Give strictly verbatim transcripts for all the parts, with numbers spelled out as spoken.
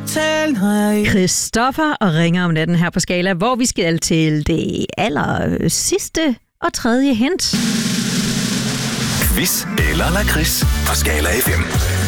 fortælle. Christoffer og ringer om natten her på Skala, hvor vi skal til det aller sidste og tredje hint. Quiz eller lakrids på Skala F M.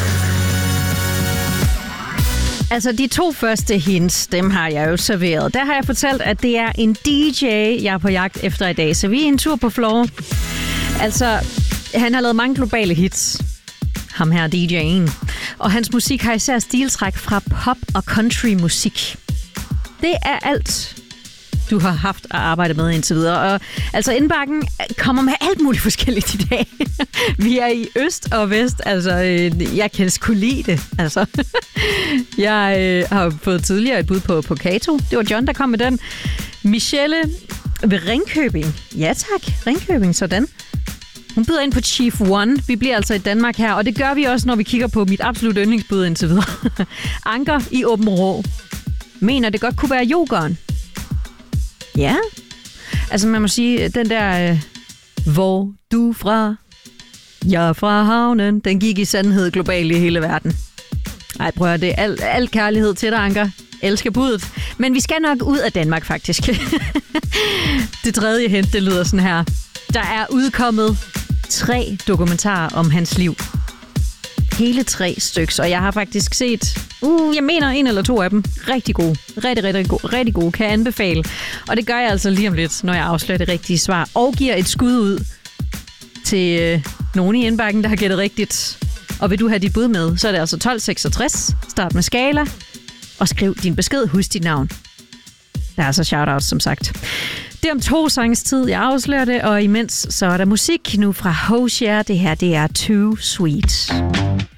Altså, de to første hints, dem har jeg jo serveret. Der har jeg fortalt, at det er en D J, jeg er på jagt efter i dag. Så vi er en tur på floor. Altså, han har lavet mange globale hits. Ham her, D J'en. Og hans musik har især stiltræk fra pop og country musik. Det er alt, du har haft at arbejde med indtil videre. Og altså, indbakken kommer med alt muligt forskelligt i dag. Vi er i øst og vest. Altså, jeg kan sgu lide det. Altså, jeg øh, har fået tidligere et bud på, på Kato. Det var John, der kom med den. Michelle ved Ringkøbing. Ja tak, Ringkøbing, sådan. Hun byder ind på Chief One. Vi bliver altså i Danmark her, og det gør vi også, når vi kigger på mit absolut yndlingsbud indtil videre. Anker i Åben Rå. Mener, det godt kunne være Jokeren. Ja. Altså, man må sige, den der, øh, hvor du fra, jeg er fra havnen, den gik i sandhed globalt i hele verden. Ej, prøv at det er al, al kærlighed til dig, Anker. Elsker budet. Men vi skal nok ud af Danmark, faktisk. Det tredje hint, det lyder sådan her. Der er udkommet tre dokumentarer om hans liv. Hele tre stykker, og jeg har faktisk set, uh, jeg mener en eller to af dem, rigtig gode. Rigtig, rigtig, gode, rigtig gode, kan jeg anbefale. Og det gør jeg altså lige om lidt, når jeg afslører det rigtige svar. Og giver et skud ud til øh, nogen i indbakken, der har gættet rigtigt. Og vil du have dit bud med, så er det altså tolv seksogtres. Start med Skala, og skriv din besked. Husk dit navn. Der er altså shoutouts, som sagt. Det er om to sangs tid, jeg afslører det, og imens så er der musik nu fra Hozier. Det her, det er Too Sweet.